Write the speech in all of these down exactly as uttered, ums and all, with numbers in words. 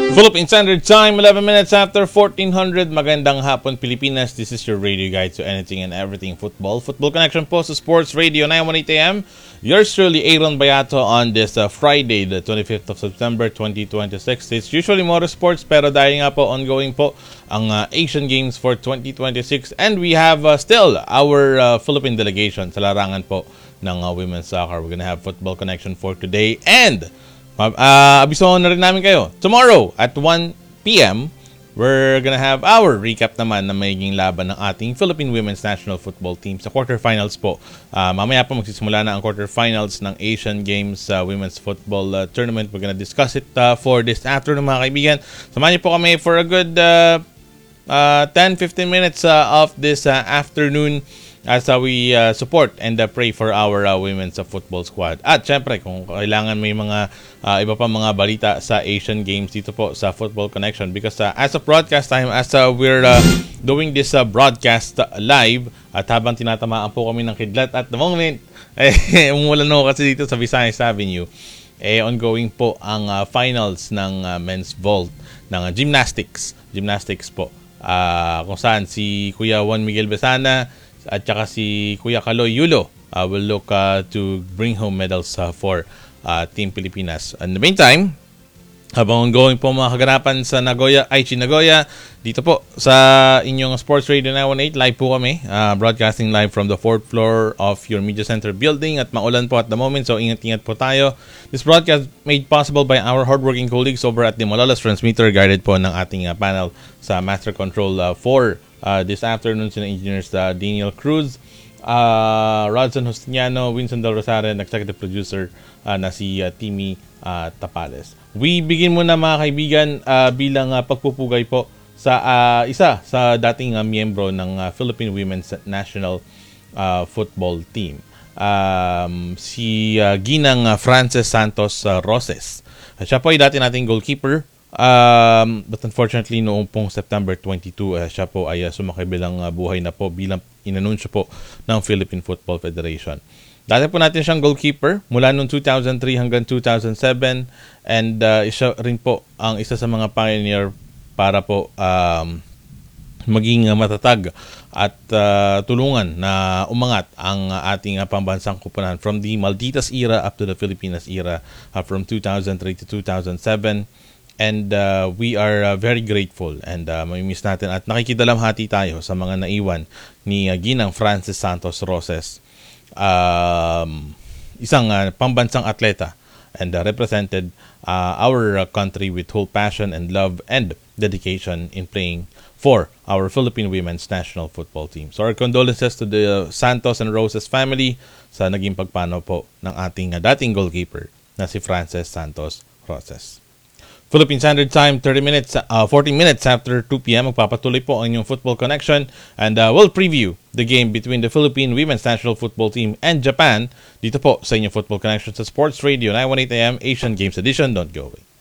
Philippine Standard Time, eleven minutes after fourteen hundred. Magandang hapon, Pilipinas. This is your radio guide to anything and everything football. Football Connection po sa Sports Radio nine eighteen A M. Yours truly, Aaron Bayato, on this uh, Friday, the twenty-fifth of September, twenty twenty-six. It's usually motorsports, pero dahil nga po, ongoing po ang uh, Asian Games for twenty twenty-six. And we have uh, still our uh, Philippine delegation sa larangan po ng uh, women's soccer. We're gonna have Football Connection for today. And Uh, abisohan na rin namin kayo. Tomorrow at one p.m. we're gonna have our recap naman na magiging laban ng ating Philippine Women's National Football Team sa quarterfinals po. Uh, mamaya po magsisimula na ang quarterfinals ng Asian Games uh, Women's Football uh, Tournament. We're gonna discuss it uh, for this afternoon, mga kaibigan. Samahan niyo po kami for a good uh, uh, ten to fifteen minutes uh, of this uh, afternoon as uh, we uh, support and uh, pray for our uh, women's uh, football squad. At syempre, kung kailangan may mga uh, iba pa mga balita sa Asian Games dito po sa Football Connection, because uh, as of broadcast time, as uh, we're uh, doing this uh, broadcast uh, live, at habang tinatamaan po kami ng kidlat at the moment, eh, umulan no kasi dito sa Visayas Avenue, eh, ongoing po ang uh, finals ng uh, men's vault ng uh, gymnastics. Gymnastics po. Uh, kung saan si Kuya Juan Miguel Besana at saka si Kuya Kaloy Yulo uh, will look uh, to bring home medals uh, for uh, Team Pilipinas. In the meantime, habang ongoing po mga kaganapan sa Nagoya, Aichi Nagoya, dito po sa inyong Sports Radio nine eighteen, live po kami, uh, broadcasting live from the fourth floor of your media center building, at maulan po at the moment, so ingat-ingat po tayo. This broadcast made possible by our hardworking colleagues over at the Malolos Transmitter, guided po ng ating uh, panel sa Master Control uh, for Uh, this afternoon, sina engineers uh, Daniel Cruz, uh, Rodson Justiniano, Winston Del Rosario, and executive producer uh, na si uh, Timmy uh, Tapales. We begin muna, mga kaibigan, uh, bilang uh, pagpupugay po sa uh, isa sa dating uh, miyembro ng uh, Philippine Women's National uh, Football Team, um, si uh, Ginang uh, Frances Santos uh, Roses. Uh, siya po ay dati nating goalkeeper. Um, but unfortunately, noong pong September twenty-second, uh, siya po ay uh, sumakibilang uh, buhay na po bilang inanunsyo po ng Philippine Football Federation. Dati po natin siyang goalkeeper mula noong two thousand three hanggang two thousand seven, and uh, isa rin po ang isa sa mga pioneer para po um, maging uh, matatag at uh, tulungan na umangat ang uh, ating uh, pambansang kupunan from the Malditas era up to the Filipinas era, uh, from two thousand three to two thousand seven. And uh, we are uh, very grateful, and uh, mamimiss natin at nakikidalamhati tayo sa mga naiwan ni uh, Ginang Frances Santos Roses, um, isang uh, pambansang atleta, and uh, represented uh, our uh, country with whole passion and love and dedication in playing for our Philippine Women's National Football Team. So our condolences to the uh, Santos and Roses family sa naging pagpanaw po ng ating uh, dating goalkeeper na si Frances Santos Roses. Philippine Standard Time, thirty minutes, uh, fourteen minutes after two p.m. Magpapatuloy po ang inyong Football Connection, and uh, we'll preview the game between the Philippine Women's National Football Team and Japan dito po sa inyong Football Connection sa Sports Radio nine eighteen A M Asian Games Edition. Don't go away.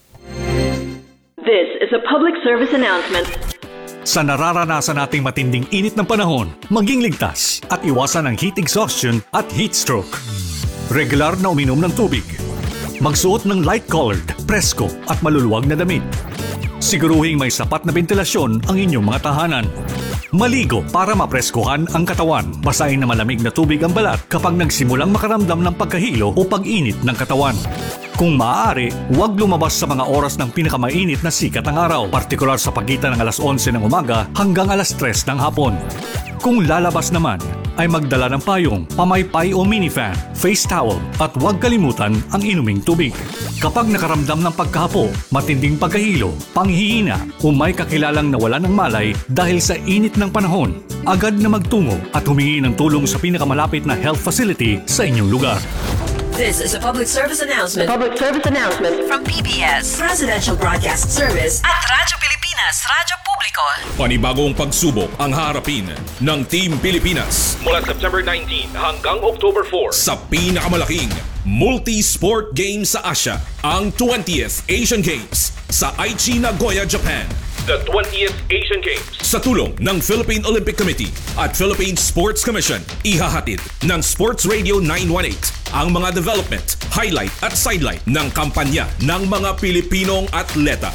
This is a public service announcement. Sa nararanasan nating matinding init ng panahon, maging ligtas at iwasan ang heat exhaustion at heat stroke. Regular na uminom ng tubig. Magsuot ng light-colored, presko at maluluwag na damit. Siguruhing may sapat na ventilasyon ang inyong mga tahanan. Maligo para mapreskuhan ang katawan. Basahin na malamig na tubig ang balat kapag nagsimulang makaramdam ng pagkahilo o pag-init ng katawan. Kung maaari, huwag lumabas sa mga oras ng pinakamainit na sikat ng araw, partikular sa pagitan ng alas onse ng umaga hanggang alas tres ng hapon. Kung lalabas naman, ay magdala ng payong, pamaypay o minifan, face towel at huwag kalimutan ang inuming tubig. Kapag nakaramdam ng pagkahapo, matinding pagkahilo, panghihina o may kakilalang nawala ng malay dahil sa init ng panahon, agad na magtungo at humingi ng tulong sa pinakamalapit na health facility sa inyong lugar. This is a public service announcement. Public service announcement from P B S Presidential Broadcast Service at Radyo Pilipinas, Radyo Publiko. Panibagong pagsubok ang harapin ng Team Pilipinas mula September nineteenth hanggang October fourth sa pinakamalaking multi-sport game sa Asia, ang twentieth Asian Games sa Aichi, Nagoya, Japan. The twentieth Asian Games sa tulong ng Philippine Olympic Committee at Philippine Sports Commission, ihahatid ng Sports Radio nine eighteen ang mga development, highlight at sidelight ng kampanya ng mga Pilipinong atleta.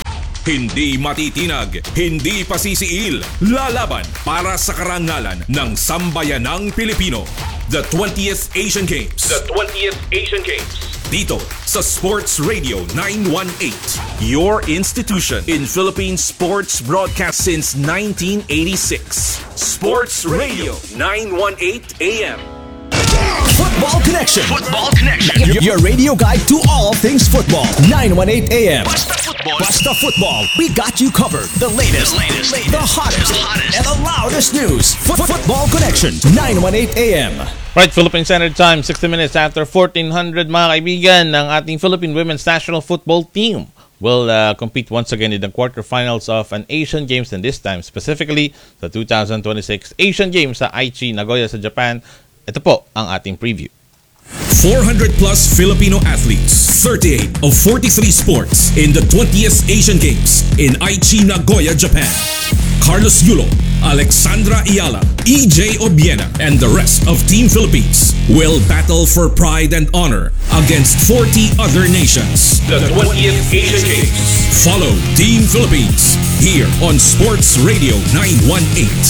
Hindi matitinag, hindi pasisiil. Lalaban para sa karangalan ng sambayanang Pilipino. The twentieth Asian Games. The twentieth Asian Games. Dito sa Sports Radio nine one eight. Your institution in Philippine sports broadcast since nineteen eighty-six. Sports Radio nine one eight A M. Football Connection. Football Connection. Your, your radio guide to all things football. nine one eight A M. Basta football. Basta football. We got you covered. The latest, the, latest, the hottest, the hottest, and the loudest news. Foot Football Connection. nine one eight A M. Right, Philippine Standard Time, sixty minutes after fourteen hundred, mga kaibigan, ng ating Philippine Women's National Football Team will uh, compete once again in the quarterfinals of an Asian Games, and this time specifically the two thousand twenty-six Asian Games sa Aichi, Nagoya sa Japan. Ito po ang ating preview. four hundred plus Filipino athletes, thirty-eight of forty-three sports in the twentieth Asian Games in Aichi, Nagoya, Japan. Carlos Yulo, Alexandra Ayala, E J Obiena, and the rest of Team Philippines will battle for pride and honor against forty other nations. The twentieth Asian Games. Follow Team Philippines here on Sports Radio nine one eight.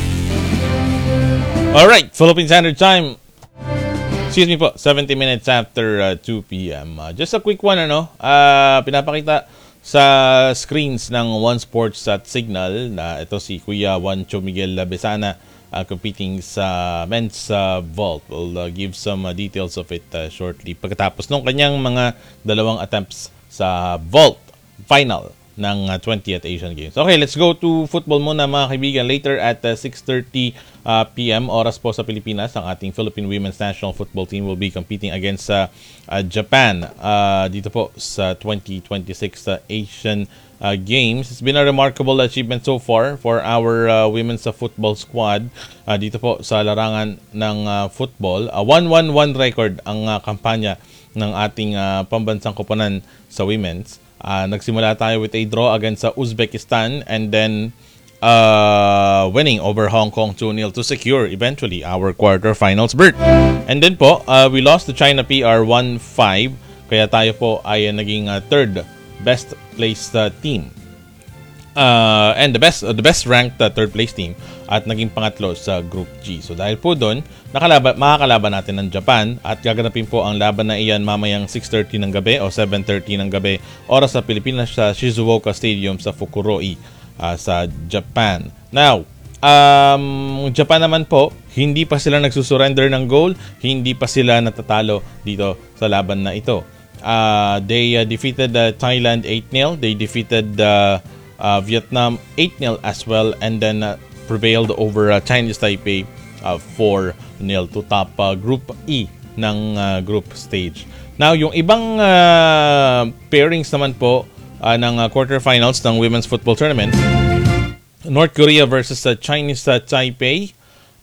Alright, Philippine Standard Time. Excuse me po, seventy minutes after uh, two p.m. Uh, just a quick one, ano, uh, pinapakita sa screens ng One Sports at Signal na ito si Kuya Juancho Miguel Besana uh, competing sa men's uh, vault. We'll uh, give some uh, details of it uh, shortly pagkatapos ng kanyang mga dalawang attempts sa vault final ng uh, twentieth Asian Games. Okay, let's go to football muna, mga kaibigan. Later at uh, six thirty uh, p.m. oras po sa Pilipinas, ang ating Philippine Women's National Football Team will be competing against uh, uh, Japan uh, dito po sa twenty twenty-six uh, Asian uh, Games. It's been a remarkable achievement so far for our uh, women's uh, football squad uh, dito po sa larangan ng uh, football. Uh, one one one record ang uh, kampanya ng ating uh, pambansang koponan sa women's. Uh, nagsimula tayo with a draw against uh, Uzbekistan and then uh, winning over Hong Kong two nil to secure eventually our quarterfinals berth. And then po, uh, we lost to China P R one five, kaya tayo po ay uh, naging uh, third best placed uh, team. Uh, and the best uh, the best ranked uh, third place team at naging pangatlo sa Group G. So dahil po doon, nakalaban, makakalaban natin ng Japan at gaganapin po ang laban na iyan mamayang six thirty ng gabi o seven thirty ng gabi oras sa Pilipinas sa Shizuoka Stadium sa Fukuroi uh, sa Japan. Now, um, Japan naman po, hindi pa sila nagsusurrender ng goal, hindi pa sila natatalo dito sa laban na ito. Uh, they uh, defeated uh, Thailand eight nil, they defeated uh, Uh, Vietnam eight nil as well, and then uh, prevailed over uh, Chinese Taipei uh, four nil to top uh, Group E ng uh, group stage. Now, yung ibang uh, pairings naman po uh, ng uh, quarterfinals ng women's football tournament, North Korea versus uh, Chinese uh, Taipei.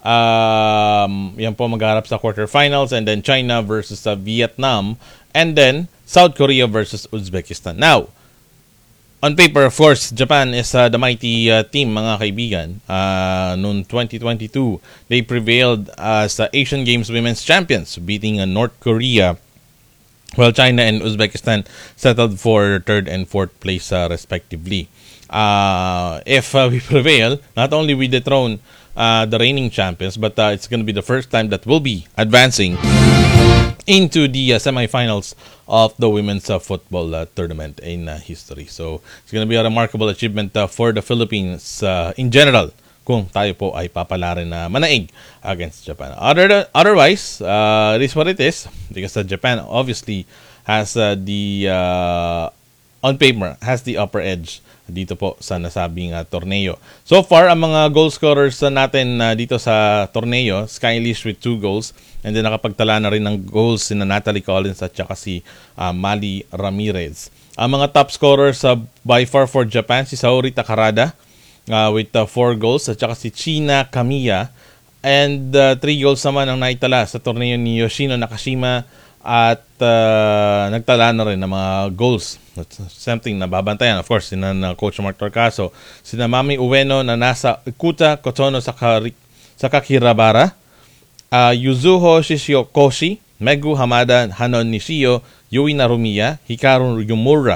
Um, yan po magharap sa quarterfinals, and then China versus uh, Vietnam, and then South Korea versus Uzbekistan. Now, on paper, of course, Japan is uh, the mighty uh, team, mga kaibigan. Uh, noong twenty twenty-two, they prevailed as uh, Asian Games Women's Champions, beating uh, North Korea, while China and Uzbekistan settled for third and fourth place uh, respectively. Uh, if uh, we prevail, not only we dethrone uh, the reigning champions, but uh, it's going to be the first time that we'll be advancing into the uh, semifinals of the women's uh, football uh, tournament in uh, history. So it's going to be a remarkable achievement uh, for the Philippines uh, in general kung tayo po ay papalarin na manaig against Japan. Other, otherwise, uh, it is what it is, because uh, Japan obviously has uh, the, uh, on paper, has the upper edge dito po sa nasabing uh, torneo. So far, ang mga goal scorers uh, natin uh, dito sa torneo, Skylish with two goals, and then nakapagtala na rin ng goals si Natalie Collins at saka si uh, Mali Ramirez. Ang mga top scorers uh, by far for Japan, si Saori Takarada uh, with uh, four goals, at saka si China Kamiya, and uh, three goals naman ang naitala sa torneo ni Yoshino Nakashima, at uh, nagtala na rin ng mga goals. That's something na babantayan, of course, sina na Coach Mark Torcaso, sina Mami Ueno na nasa Kuta Kotono sa, Kari, sa Kakirabara, uh, Yuzuho Shishiokoshi, Megu Hamada, Hanon Nishio, Yui Narumiya, Hikaru Yumura,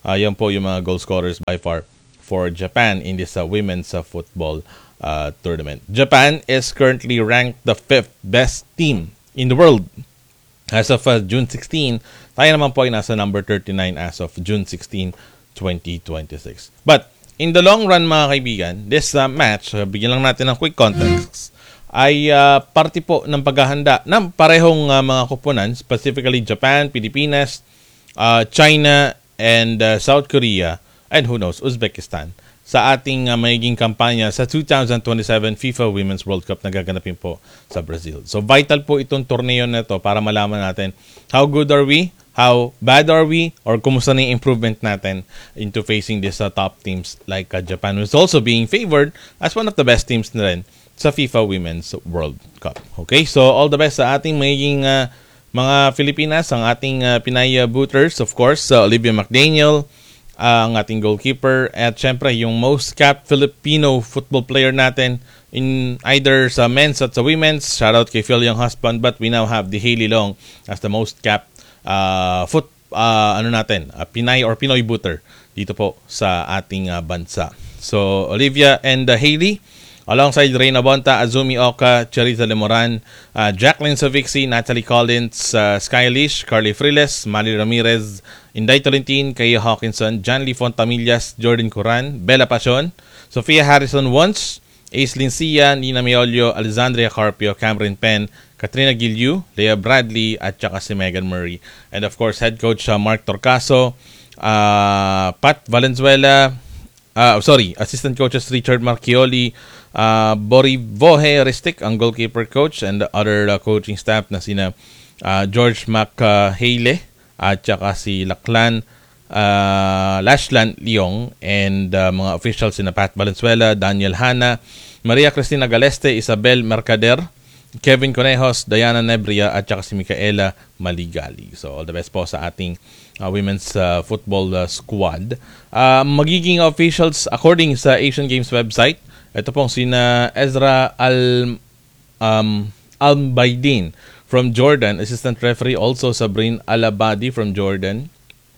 Uh, yan po yung mga goal scorers by far for Japan in this uh, women's uh, football uh, tournament. Japan is currently ranked the fifth best team in the world as of uh, June sixteenth. Tayo naman po ay nasa number thirty-nine as of June sixteenth, twenty twenty-six. But in the long run mga kaibigan, this uh, match, uh, bigyan lang natin ng quick context, ay uh, parte po ng paghahanda ng parehong uh, mga koponan, specifically Japan, Pilipinas, uh, China, and uh, South Korea, and who knows, Uzbekistan, sa ating uh, magiging kampanya sa two thousand twenty-seven FIFA Women's World Cup na gaganapin po sa Brazil. So vital po itong torneo na ito para malaman natin how good are we, how bad are we, or kumusta na yung improvement natin into facing these uh, top teams like uh, Japan, who's also being favored as one of the best teams na rin sa FIFA Women's World Cup. Okay, so all the best sa ating magiging uh, mga Filipinas, ang ating uh, Pinay uh, booters, of course, uh, Olivia McDaniel, uh, ang ating goalkeeper, at syempre yung most capped Filipino football player natin in either sa men's at sa women's. Shout out kay Phil Young husband, but we now have the Hailey Long as the most capped uh, foot uh, ano natin, uh, Pinay or Pinoy booter dito po sa ating uh, bansa. So Olivia and uh, Hailey, alongside Reyna Bonta, Azumi Oka, Charita Lemoran, uh, Jacqueline Savixi, Natalie Collins, uh, Sky Lish, Carly Friles, Mali Ramirez, Inday Tolentine, Kaya Hawkinson, John Lee Fontamillas, Jordan Curan, Bella Pasion, Sofia Harrison Wons, Ace Lincia, Nina Meolio, Alexandria Carpio, Cameron Penn, Katrina Giliu, Leah Bradley, at saka si Megan Murray. And of course, head coach uh, Mark Torcaso, uh, Pat Valenzuela, uh, sorry, assistant coaches Richard Marchioli, Uh, Bori Vohe Ristic, ang goalkeeper coach, and the other uh, coaching staff na sina uh, George McHale at saka si Lachlan uh, Lashlan Leong, and uh, mga officials sina Pat Valenzuela, Daniel Hanna, Maria Cristina Galeste, Isabel Mercader, Kevin Conejos, Diana Nebria, at saka si Micaela Maligali. So all the best po sa ating uh, women's uh, football uh, squad. Uh, magiging officials according sa Asian Games website, ito pong sina Ezra Al um, Al-Baidin from Jordan, assistant referee. Also Sabrin Al-Abadi from Jordan.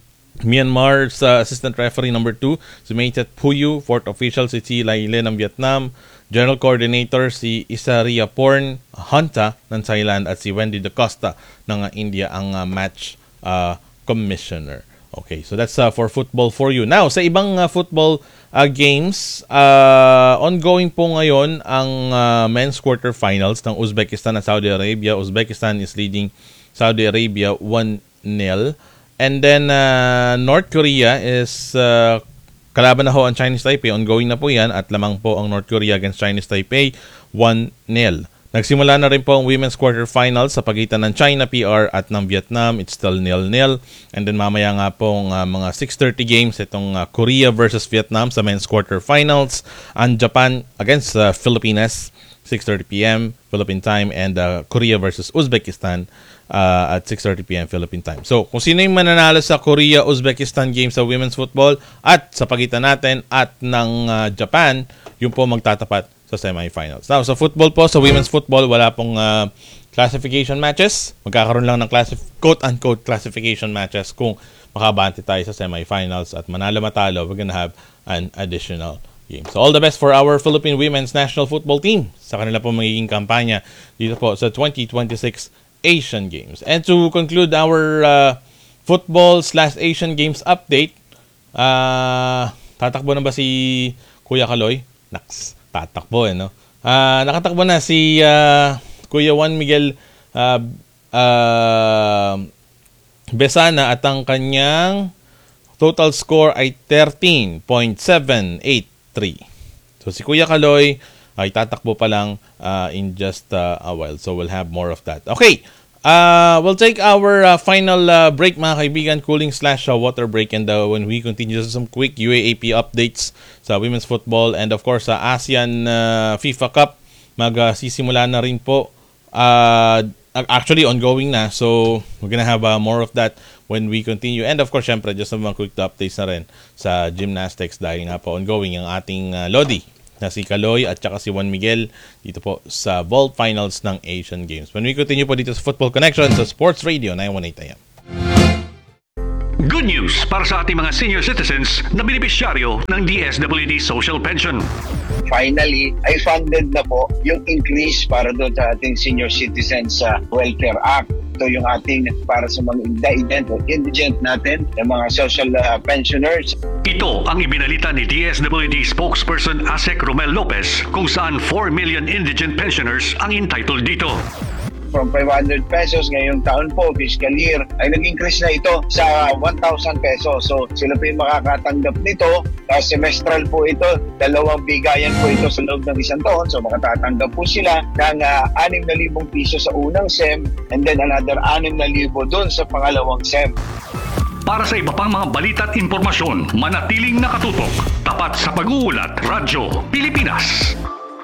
Myanmar's uh, assistant referee number two, si Maitet Puyu. Fourth official si Chi Laile ng Vietnam. General coordinator si Isaria Porn Hunta ng Thailand, at si Wendy Da Costa ng uh, India ang uh, match uh, commissioner. Okay, so that's uh, for football for you. Now, sa ibang uh, football uh, games, uh, ongoing po ngayon ang uh, men's quarterfinals ng Uzbekistan at Saudi Arabia. Uzbekistan is leading Saudi Arabia one nil. And then uh, North Korea is uh, kalaban na ho ang Chinese Taipei. Ongoing na po yan, at lamang po ang North Korea against Chinese Taipei one nil. Nagsimula na rin po ang women's quarterfinals sa pagitan ng China P R at ng Vietnam. It's still nil nil. And then mamaya nga pong uh, mga six thirty games, itong uh, Korea versus Vietnam sa men's quarterfinals. Ang Japan against uh, Philippines, six thirty p.m. Philippine time, and uh, Korea versus Uzbekistan uh, at six thirty p.m. Philippine time. So kung sino yung mananalo sa Korea-Uzbekistan game sa women's football at sa pagitan natin at ng uh, Japan, yung po magtatapat sa semifinals. Now, sa football po, sa women's football, wala pong uh, classification matches. Magkakaroon lang ng classif- quote-unquote classification matches kung makabante tayo sa semifinals at manalo-matalo, we're gonna have an additional game. So, all the best for our Philippine women's national football team sa kanila po magiging kampanya dito po sa twenty twenty-six Asian Games. And to conclude our uh, football slash Asian Games update, uh, tatakbo na ba si Kuya Kaloy? Naks. Tatakbo eh, no? Uh, nakatakbo na si uh, Kuya Juan Miguel uh, uh, Besana, at ang kanyang total score ay thirteen point seven eight three. So si Kuya Kaloy ay tatakbo pa lang uh, in just uh, a while. So we'll have more of that. Okay, uh, we'll take our uh, final uh, break mga kaibigan, cooling slash uh, water break, and uh, when we continue some quick U A A P updates sa women's football, and of course sa ASEAN uh, FIFA Cup, magsisimula uh, na rin po. Uh, actually ongoing na, so we're gonna have uh, more of that when we continue. And of course, syempre, just some mga quick updates na rin sa gymnastics dahil nga po ongoing ang ating uh, Lodi na si Kaloy at saka si Juan Miguel dito po sa vault finals ng Asian Games. When we continue po dito sa Football Connection sa Sports Radio nine one eight A M. Good news! news para sa ating mga senior citizens na benepisyaryo ng D S W D Social Pension. Finally, ay funded na po yung increase para doon sa ating Senior Citizens uh, Welfare Act. Ito yung ating para sa mga indigent o indigent natin, yung mga social uh, pensioners. Ito ang ibinalita ni D S W D spokesperson Asek Romel Lopez kung saan four million indigent pensioners ang entitled dito. From five hundred pesos ngayong taon po, fiscal year, ay nag-increase na ito sa one thousand pesos. So sila po yung makakatanggap nito. Uh, semestral po ito, dalawang bigayan po ito sa loob ng isang taon. So makatatanggap po sila ng uh, six thousand piso sa unang S E M and then another six thousand doon sa pangalawang S E M. Para sa iba pang mga balita at impormasyon, manatiling nakatutok. Tapat sa pag-uulat, Radyo Pilipinas.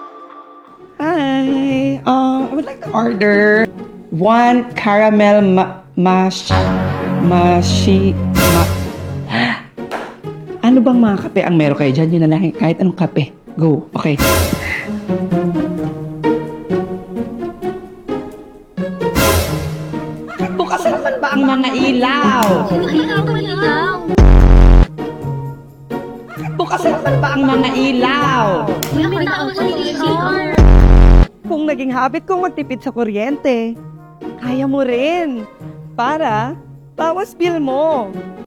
Hi, um, I would like to order one caramel ma mash mashi ma Ano bang mga kape ang meron kayo dyan? Yun na lang, kahit anong kape. Go, okay. Bukas naman ba ang mga ilaw? Bukas naman ba ang mga ilaw? Kung naging habit kong magtipid sa kuryente, kaya mo rin. Para bawas bill mo.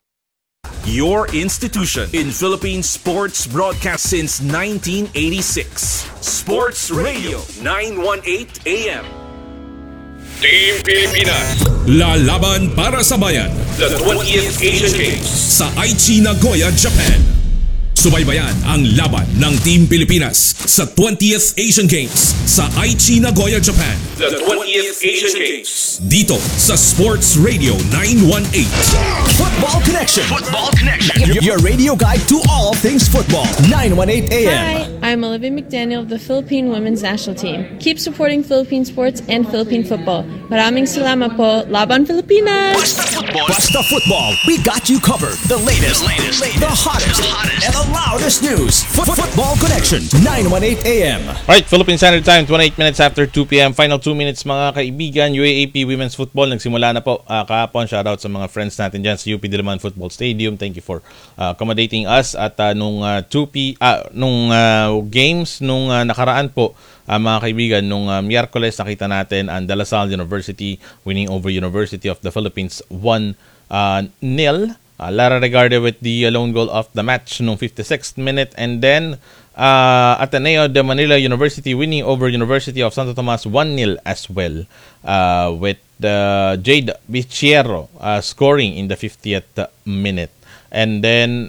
Your institution in Philippine sports broadcast since nineteen eighty-six. Sports Radio nine eighteen A M. Team Pilipinas. Lalaban para sa bayan. The twentieth Asian Games sa Aichi, Nagoya, Japan. Subaybayan ang laban ng Team Pilipinas sa twentieth Asian Games sa Aichi, Nagoya, Japan. The twentieth Asian Games. Dito sa Sports Radio nine eighteen. Football Connection. Football Connection. Your, your radio guide to all things football. nine eighteen A M. Hi, I'm Olivia McDaniel of the Philippine Women's National Team. Keep supporting Philippine sports and Philippine football. Maraming salamat po. Laban Pilipinas! Basta Football. Basta Football. We got you covered. The latest, the, latest, the hottest, the hottest, and the loudest news. Foot Football Connection. nine eighteen A M. Alright, Philippine Standard Time, twenty-eight minutes after two P M. Final two minutes mga kaibigan. U A A P Women's Football nagsimula na po uh, kahapon. Shoutout sa mga friends natin dyan sa U P Diliman Football Stadium. Thank you for uh, accommodating us. At uh, nung uh, two P uh, nung uh, games nung uh, nakaraan po, uh, mga kaibigan, nung uh, Miyerkules nakita natin ang De La Salle University winning over University of the Philippines one nil. Uh, Lara Regarde with the uh, lone goal of the match nung fifty-sixth minute, and then uh, Ateneo de Manila University winning over University of Santo Tomas one nil as well, uh, with uh, Jade Bichero uh, scoring in the fiftieth minute. And then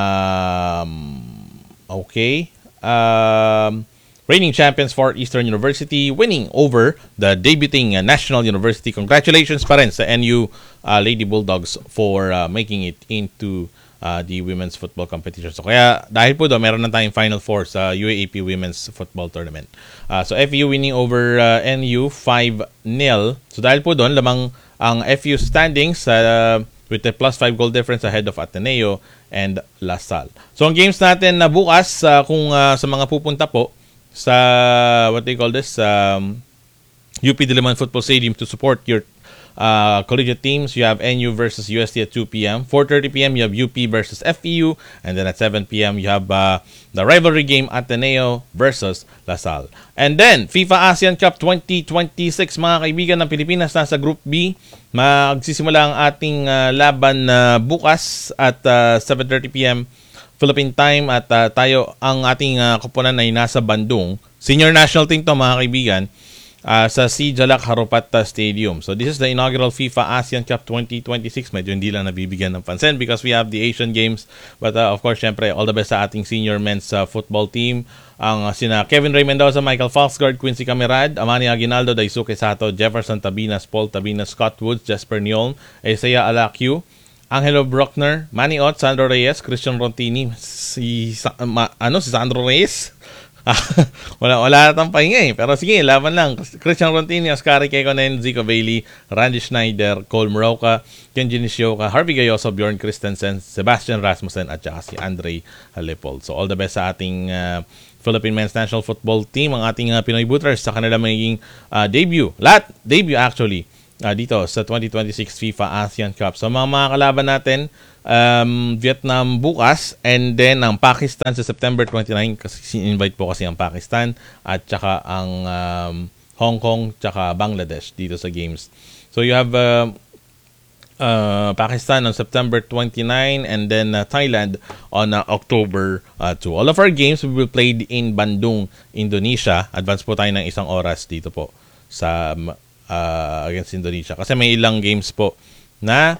um, okay um, reigning champions for Eastern University winning over the debuting uh, National University. Congratulations pa rin sa N U uh, Lady Bulldogs for uh, making it into uh, the women's football competition. So kaya dahil po doon, meron na tayong Final Four sa U A A P Women's Football Tournament. Uh, so F U winning over uh, N U five nil. So dahil po doon, lamang ang F U standings uh, with a plus five goal difference ahead of Ateneo and La Salle. So ang games natin na bukas, uh, kung uh, sa mga pupunta po sa what they call this um, U P Diliman Football Stadium to support your uh, collegiate teams, you have N U versus U S T at two P M. four thirty P M you have U P versus F E U, and then at seven P M you have uh, the rivalry game Ateneo versus La Salle. And then FIFA ASEAN Cup twenty twenty-six, mga kaibigan ng Pilipinas nasa Group B. Magsisimula ang ating uh, laban uh, bukas at uh, seven thirty P M Philippine time, at uh, tayo ang ating uh, kupunan ay nasa Bandung. Senior national team to, mga kaibigan, uh, sa C. Jalak Harupat Stadium. So this is the inaugural FIFA ASEAN Cup twenty twenty-six. Medyo hindi lang nabibigyan ng pansin because we have the Asian Games. But uh, of course, syempre, all the best sa ating senior men's uh, football team. Ang uh, sina Kevin Ray Mendoza, Michael Falksgaard, Quincy Camerad, Amani Aguinaldo, Daisuke Sato, Jefferson Tabinas, Paul Tabinas, Scott Woods, Jasper Niol, Isaiah Alacue, Angelo Brockner, Manny Ott, Sandro Reyes, Christian Rontini, si Sa- ma, ano si Sandro Reyes. wala wala natang pahinga eh. Pero sige, laban lang. Christian Rontini, Oscar Kekonen, Zico Bailey, Randy Schneider, Cole Moroka, Kenji Nishioka, Harvey Gayoso, Bjorn Christensen, Sebastian Rasmussen, at saka si Andre Leopold. So all the best sa ating uh, Philippine Men's National Football Team, ang ating uh, Pinoy Booters sa kanila magiging uh, debut. Lahat debut actually uh, dito sa twenty twenty-six FIFA ASEAN Cup. So mga mga kalaban natin, um, Vietnam bukas, and then ang Pakistan sa September twenty-nine, kasi invite po kasi ang Pakistan, at saka ang um, Hong Kong, tsaka Bangladesh dito sa games. So you have uh, uh, Pakistan on September twenty-nine, and then uh, Thailand on uh, October uh, two. All of our games will be played in Bandung, Indonesia. Advance po tayo ng isang oras dito po sa uh, against Indonesia. Kasi may ilang games po na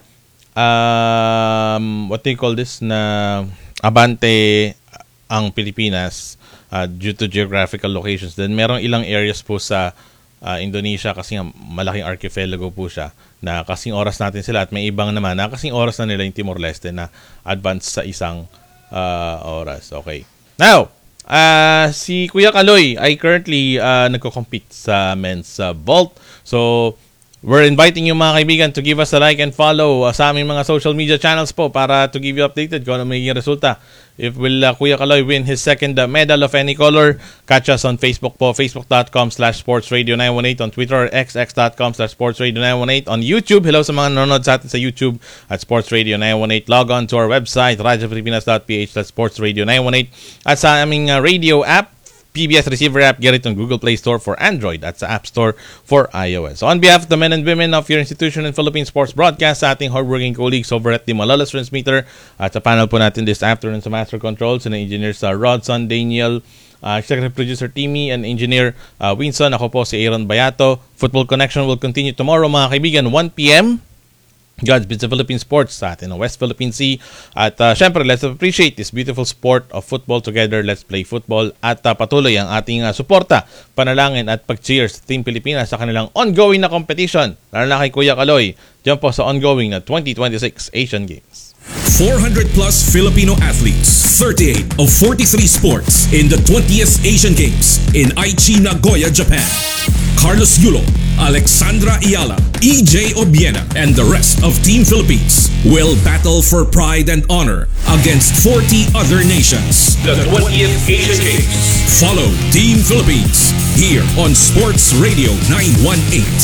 um, what do you call this? Na abante ang Pilipinas uh, due to geographical locations. Then merong ilang areas po sa uh, Indonesia kasi nga malaking archipelago po siya na kasing oras natin sila, at may ibang naman na kasing oras na nila yung Timor-Leste na advance sa isang uh, oras. Okay. Now, uh, si Kuya Kaloy ay currently uh, nagko-compete sa men's uh, vault. So, we're inviting you mga kaibigan to give us a like and follow uh, sa aming mga social media channels po para to give you updated kung ano magiging resulta. If will uh, Kuya Kaloy win his second uh, medal of any color, catch us on Facebook po, facebook.com slash sportsradio 918, on Twitter, xx.com slash sportsradio 918, on YouTube. Hello sa mga nanonood sa atin sa YouTube at sportsradio nine one eight. Log on to our website, radiopilipinas.ph slash sportsradio nine one eight, at sa aming uh, radio app, P B S Receiver app. Get it on Google Play Store for Android at sa App Store for iOS. So on behalf of the men and women of your institution and Philippine Sports Broadcast, sa ating hardworking colleagues over at the Malolos Transmitter, at sa panel po natin this afternoon sa Master Controls, and engineers sa Rodson, Daniel, uh, executive producer Timmy, and engineer uh, Winson. Ako po si Aaron Bayato. Football Connection will continue tomorrow mga kaibigan, one p.m. God's Bits of Philippine Sports sa atin ng West Philippine Sea. At uh, syempre, let's appreciate this beautiful sport of football together. Let's play football. At uh, patuloy ang ating uh, suporta, panalangin at pag-cheers sa Team Pilipinas sa kanilang ongoing na competition. Lalo na kay Kuya Kaloy, dyan po sa ongoing na twenty twenty-six Asian Games. four hundred plus Filipino athletes, thirty-eight of forty-three sports in the twentieth Asian Games in Aichi, Nagoya, Japan. Carlos Yulo, Alexandra Ayala, E J Obiena, and the rest of Team Philippines will battle for pride and honor against forty other nations. The twentieth Asian Games. Follow Team Philippines here on Sports Radio nine one eight.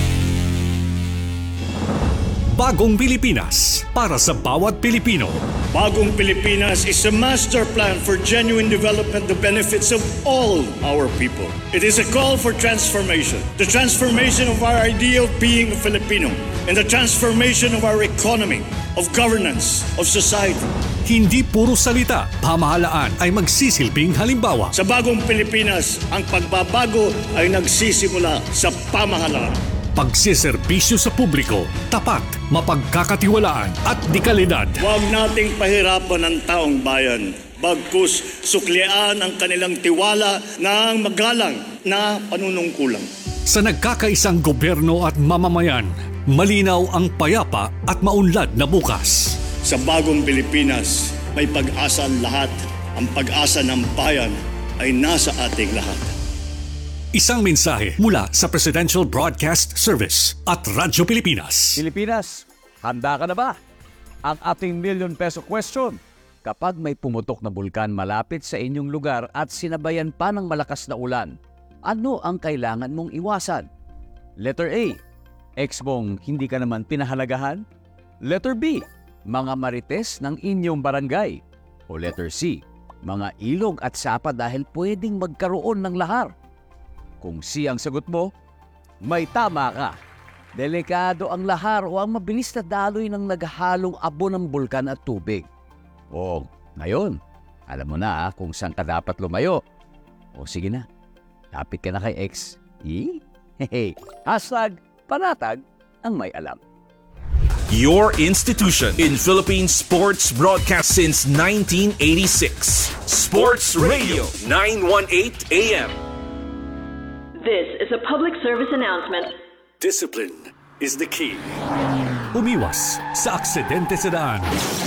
Bagong Pilipinas para sa bawat Pilipino. Bagong Pilipinas is a master plan for genuine development, the benefits of all our people. It is a call for transformation. The transformation of our idea of being a Filipino, and the transformation of our economy, of governance, of society. Hindi puro salita, pamahalaan ay magsisilbing halimbawa. Sa Bagong Pilipinas, ang pagbabago ay nagsisimula sa pamahalaan. Pagsiservisyo sa publiko, tapat, mapagkakatiwalaan at dekalidad. Huwag nating pahirapan ang taong bayan. Bagkus suklian ang kanilang tiwala ng magalang na panunungkulan. Sa nagkakaisang gobyerno at mamamayan, malinaw ang payapa at maunlad na bukas. Sa Bagong Pilipinas, may pag-asa ang lahat. Ang pag-asa ng bayan ay nasa ating lahat. Isang mensahe mula sa Presidential Broadcast Service at Radyo Pilipinas. Pilipinas, handa ka na ba? Ang ating million peso question. Kapag may pumutok na bulkan malapit sa inyong lugar at sinabayan pa ng malakas na ulan, ano ang kailangan mong iwasan? Letter A, ex mong hindi ka naman pinahalagahan? Letter B, mga marites ng inyong barangay? O letter C, mga ilog at sapa dahil pwedeng magkaroon ng lahar? Kung C ang sagot mo, may tama ka. Delikado ang lahar o ang mabilis na daloy ng naghahalong abo ng bulkan at tubig. O, ngayon, alam mo na kung saan ka dapat lumayo. O sige na, lapit ka na kay X. Eh? Hehe, hashtag panatag ang may alam. Your institution in Philippine sports broadcast since nineteen eighty-six. Sports Radio nine one eight A M. This is a public service announcement. Discipline is the key. Umiwas sa aksidente sa daan.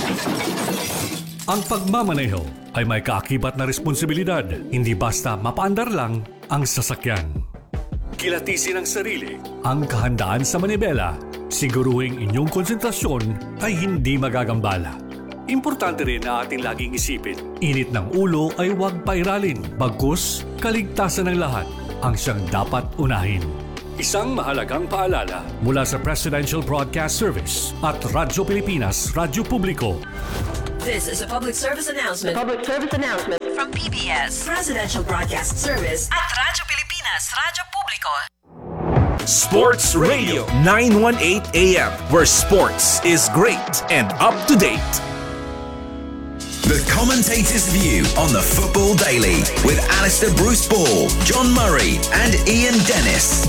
Ang pagmamaneho ay may kaakibat na responsibilidad. Hindi basta mapaandar lang ang sasakyan. Kilatisin ang sarili, ang kahandaan sa manibela. Siguruhing inyong konsentrasyon ay hindi magagambala. Importante rin na ating laging isipin, init ng ulo ay huwag pairalin. Bagkus, kaligtasan ng lahat ang siyang dapat unahin. Isang mahalagang paalala mula sa Presidential Broadcast Service at Radyo Pilipinas, Radyo Publiko. This is a public service announcement. Public service announcement from P B S Presidential Broadcast Service at Radyo Pilipinas, Radyo Publiko. Sports Radio nine eighteen A M, where sports is great and up to date. The Commentator's View on the Football Daily with Alistair Bruce Ball, John Murray and Ian Dennis.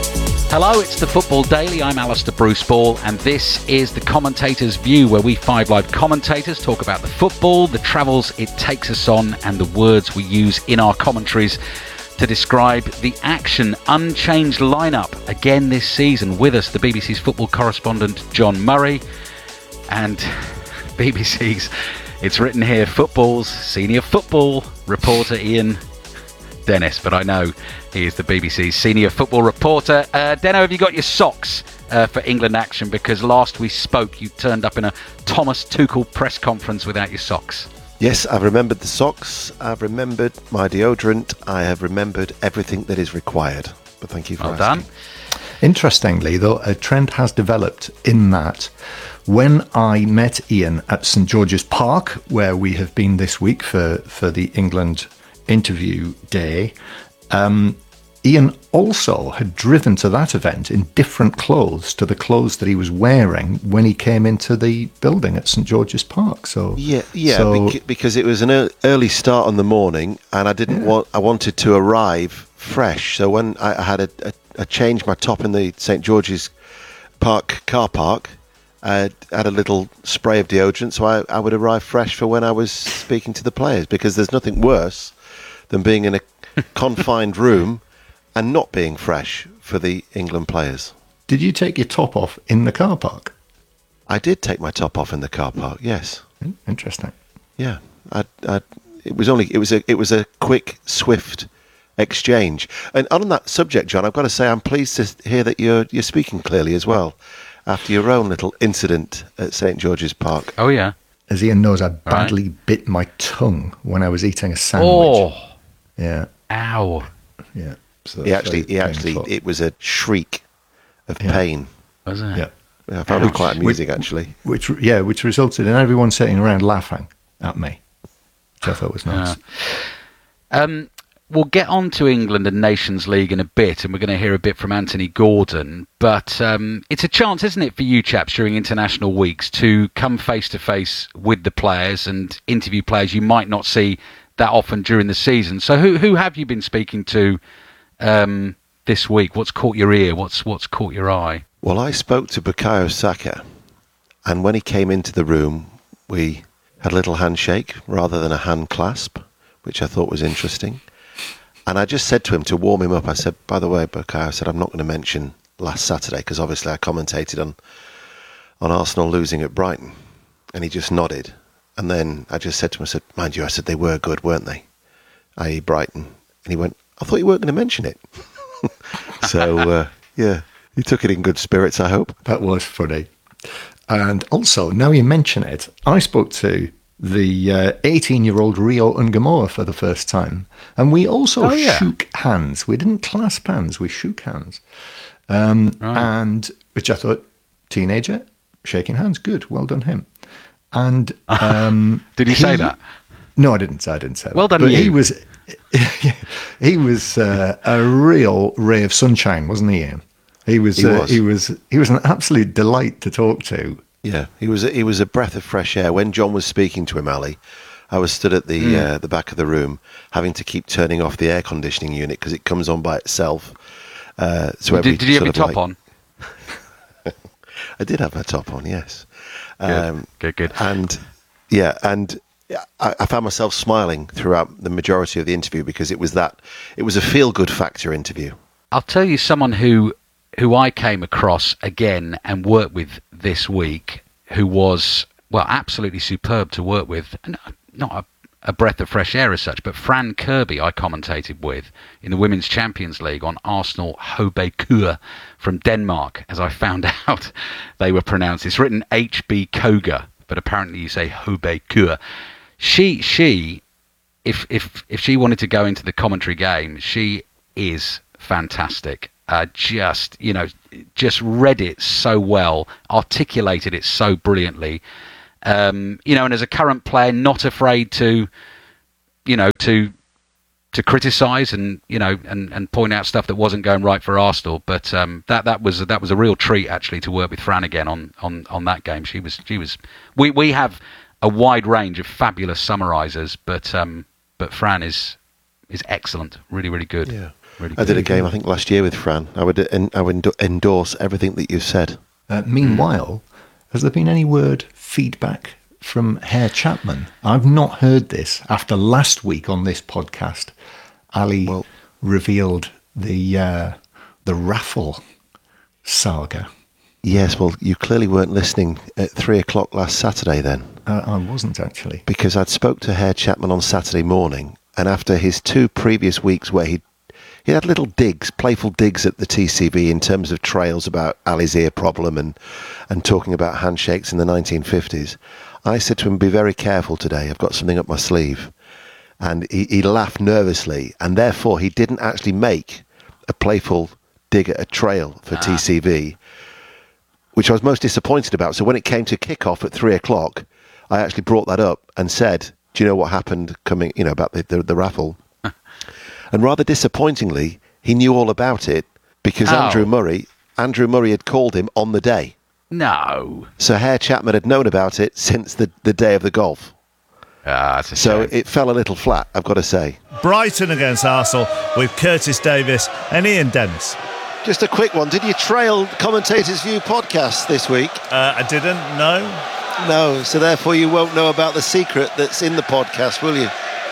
Hello, it's the Football Daily. I'm Alistair Bruce Ball, and this is the Commentator's View, where we five live commentators talk about the football, the travels it takes us on, and the words we use in our commentaries to describe the action. Unchanged lineup again this season. With us, the B B C's football correspondent John Murray, and B B C's, it's written here, football's senior football reporter Ian Dennis, but I know he is the B B C's senior football reporter. Uh, Deno, have you got your socks uh, for England action? Because last we spoke, you turned up in a Thomas Tuchel press conference without your socks. Yes, I've remembered the socks. I've remembered my deodorant. I have remembered everything that is required. But thank you for well asking. done. Interestingly, though, a trend has developed in that when I met Ian at St George's Park, where we have been this week for, for the England interview day, um, Ian also had driven to that event in different clothes to the clothes that he was wearing when he came into the building at St George's Park. So yeah, yeah, so, bec- because it was an early start on the morning, and I didn't yeah. want. I wanted to arrive fresh. So when I had a, a, a change my top in the St George's Park car park, I had a little spray of deodorant, so I, I would arrive fresh for when I was speaking to the players. Because there's nothing worse than being in a confined room and not being fresh for the England players. Did you take your top off in the car park? I did take my top off in the car park. Yes. Interesting. Yeah. I, I, it was only. It was a. It was a quick, swift exchange. And on that subject, John, I've got to say I'm pleased to hear that you're you're speaking clearly as well after your own little incident at St George's Park. Oh yeah. As Ian knows, I badly right. bit my tongue when I was eating a sandwich. Oh. Yeah. Ow. Yeah. So he actually, he actually, painful. It was a shriek of yeah. pain. Was it? Yeah. yeah I found it quite amusing, which, actually. Which, yeah, which resulted in everyone sitting around laughing at me, which I thought was nice. Yeah. Um, we'll get on to England and Nations League in a bit, and we're going to hear a bit from Anthony Gordon. But um, it's a chance, isn't it, for you chaps during international weeks to come face to face with the players and interview players you might not see that often during the season. So who who have you been speaking to um, this week? What's caught your ear? What's what's caught your eye? Well, I spoke to Bukayo Saka, and when he came into the room, we had a little handshake rather than a hand clasp, which I thought was interesting. And I just said to him to warm him up, I said, by the way, Bukayo, I said, I'm not going to mention last Saturday, because obviously I commentated on on Arsenal losing at Brighton. And he just nodded. And then I just said to him, I said, mind you, I said, they were good, weren't they? that is. Brighton. And he went, I thought you weren't going to mention it. so, uh, yeah, he took it in good spirits, I hope. That was funny. And also, now you mention it, I spoke to the uh, eighteen-year-old Rio Ungamoa for the first time. And we also oh, yeah. shook hands. We didn't clasp hands, we shook hands. Um, right. And, which I thought, teenager, shaking hands, good, well done him. And um, did he, he say that? No, I didn't. I didn't say that. Well done, but you. he was, he was uh, a real ray of sunshine, wasn't he, Ian? He was. He, uh, was. he was. He was an absolute delight to talk to. Yeah, he was. A, he was a breath of fresh air. When John was speaking to him, Ali, I was stood at the mm. uh, the back of the room, having to keep turning off the air conditioning unit because it comes on by itself. Uh, so did, did you have your top like, on? I did have my top on. Yes. Good, um, good, good. And yeah, and I, I found myself smiling throughout the majority of the interview because it was that it was a feel-good factor interview. I'll tell you someone who who I came across again and worked with this week, who was well absolutely superb to work with. Not a, a breath of fresh air as such, but Fran Kirby I commentated with in the Women's Champions League on Arsenal Hobekua from Denmark, as I found out they were pronounced. It's written H B Koga, but apparently you say Hobekua. She, she, if if if she wanted to go into the commentary game, she is fantastic. uh, just, you know, just read it so well, articulated it so brilliantly. Um, you know, and as a current player, not afraid to, you know, to to criticise and you know and, and point out stuff that wasn't going right for Arsenal. But um, that that was that was a real treat actually to work with Fran again on on, on that game. She was she was. We we have a wide range of fabulous summarisers, but um, but Fran is is excellent, really really good. Yeah, really I good. did a game I think last year with Fran. I would en- I would endorse everything that you've said. Uh, meanwhile, has there been any word feedback from Herr Chapman? I've not heard this. After last week on this podcast, Ali well, revealed the uh, the raffle saga. Yes, well, you clearly weren't listening at three o'clock last Saturday then. Uh, I wasn't actually. Because I'd spoke to Herr Chapman on Saturday morning, and after his two previous weeks where he he had little digs, playful digs at the T C V in terms of trails about Ali's ear problem and, and talking about handshakes in the nineteen fifties, I said to him, be very careful today, I've got something up my sleeve. And he, he laughed nervously, and therefore he didn't actually make a playful dig at a trail for ah. T C V, which I was most disappointed about. So when it came to kick-off at three o'clock, I actually brought that up and said, do you know what happened coming, you know, about the, the, the raffle? And rather disappointingly, he knew all about it because oh. Andrew Murray, Andrew Murray had called him on the day. No. So Herr Chapman had known about it since the, the day of the golf. Ah, that's a so shame. it fell a little flat, I've got to say. Brighton against Arsenal with Curtis Davis and Ian Dennis. Just a quick one. Did you trail Commentators View podcast this week? Uh, I didn't, no. No, so therefore you won't know about the secret that's in the podcast, will you?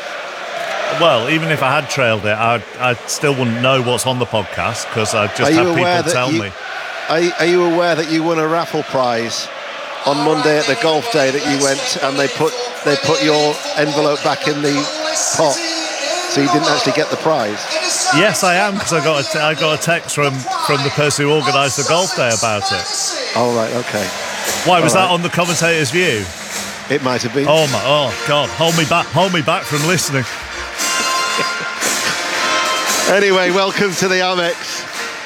Well, even if I had trailed it, I I still wouldn't know what's on the podcast because I just had people tell you, me. Are, are you aware that you won a raffle prize on Monday at the golf day that you went and they put they put your envelope back in the pot, so you didn't actually get the prize? Yes, I am, because I got a t- I got a text from, from the person who organised the golf day about it. Oh right, okay. Why was All that right. on the Commentator's View? It might have been. Oh my, oh God, hold me back, hold me back from listening. Anyway, welcome to the Amex.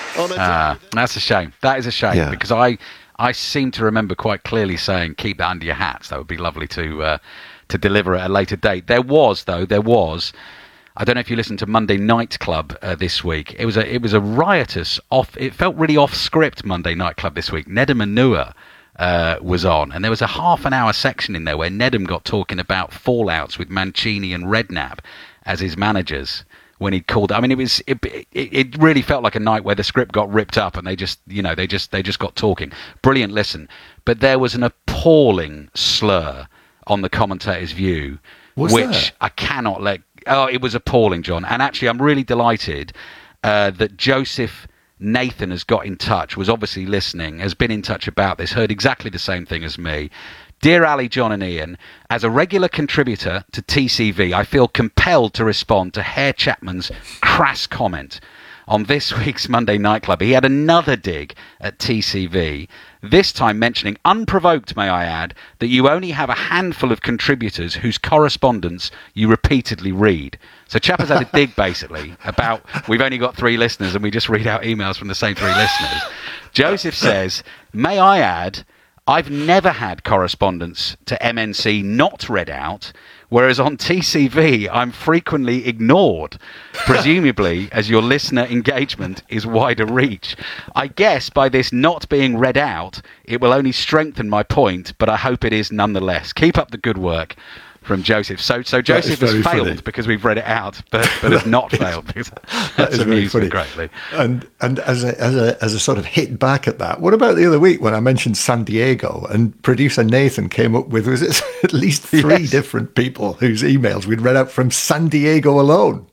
Ah, that's a shame. That is a shame Yeah. because I, I seem to remember quite clearly saying keep that under your hats. That would be lovely to uh, to deliver at a later date. There was though, there was. I don't know if you listened to Monday Night Club uh, this week. It was a it was a riotous off. It felt really off script Monday Night Club this week. Nedum Anua uh, was on, and there was a half an hour section in there where Nedum got talking about fallouts with Mancini and Redknapp as his managers. When he called, I mean, it was it, it, it really felt like a night where the script got ripped up and they just, you know, they just they just got talking. Brilliant listen, but there was an appalling slur on the Commentator's View, Was which there? I cannot let. Oh, it was appalling, John. And actually, I'm really delighted uh, that Joseph Nathan has got in touch. Was obviously listening, has been in touch about this, heard exactly the same thing as me. Dear Ali, John and Ian, as a regular contributor to T C V, I feel compelled to respond to Herr Chapman's crass comment on this week's Monday Night Club. He had another dig at T C V, this time mentioning, unprovoked may I add, that you only have a handful of contributors whose correspondence you repeatedly read. So Chap has had a dig basically about we've only got three listeners and we just read out emails from the same three listeners. Joseph says, may I add, I've never had correspondence to M N C not read out, whereas on T C V I'm frequently ignored, presumably as your listener engagement is wider reach. I guess by this not being read out, it will only strengthen my point, but I hope it is nonetheless. Keep up the good work. From Joseph. So so Joseph has failed funny. because we've read it out, but, but has not failed because that's amused me greatly. And and as a, as a as a sort of hit back at that, what about the other week when I mentioned San Diego and producer Nathan came up with was it at least three Yes. different people whose emails we'd read out from San Diego alone.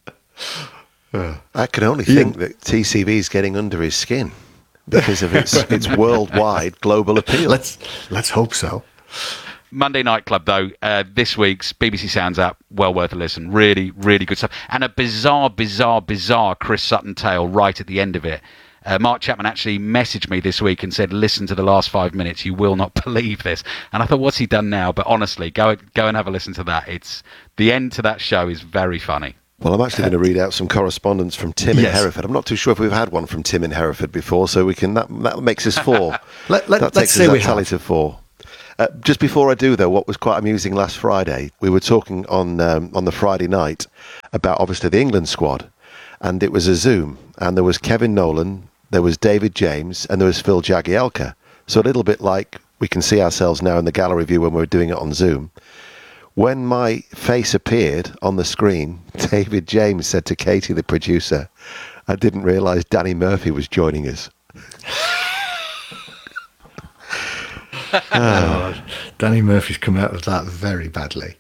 I can only think that T C V is getting under his skin because of its its worldwide global appeal. Let's let's hope so. Monday Night Club, though, uh, this week's B B C Sounds app, well worth a listen. Really, really good stuff. And a bizarre, bizarre, bizarre Chris Sutton tale right at the end of it. Uh, Mark Chapman actually messaged me this week and said, listen to the last five minutes. You will not believe this. And I thought, what's he done now? But honestly, go go and have a listen to that. It's the end to that show is very funny. Well, I'm actually going to read out some correspondence from Tim in Yes. Hereford. I'm not too sure if we've had one from Tim in Hereford before, so we can. That, that makes us four. Let, let, that let's takes say us we that tally have. to four. Uh, just before I do, though, what was quite amusing last Friday, we were talking on um, on the Friday night about obviously the England squad, and it was a Zoom, and there was Kevin Nolan, there was David James, and there was Phil Jagielka. So a little bit like we can see ourselves now in the gallery view when we were doing it on Zoom. When my face appeared on the screen, David James said to Katie, the producer, I didn't realise Danny Murphy was joining us. Oh, Danny Murphy's come out of that very badly.